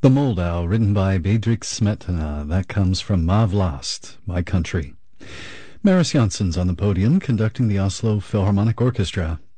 The Moldau, written by Bedřich Smetana. That comes from Má vlast, My Country. Maris Janssens on the podium, conducting the Oslo Philharmonic Orchestra.